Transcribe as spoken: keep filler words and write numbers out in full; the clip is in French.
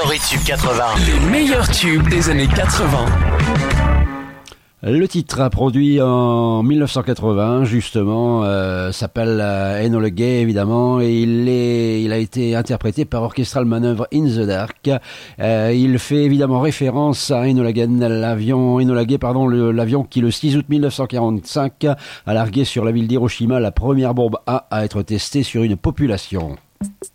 Story Tube quatre-vingts. Les meilleurs tubes des années quatre-vingts. Le titre, produit en mille neuf cent quatre-vingts, justement, euh, s'appelle euh, Enola Gay, évidemment, et il est, il a été interprété par Orchestral Maneuver in the Dark. Euh, il fait évidemment référence à Enola Gay, l'avion, Enola Gay, pardon, le, l'avion qui, le six août mille neuf cent quarante-cinq, a largué sur la ville d'Hiroshima la première bombe A à être testée sur une population.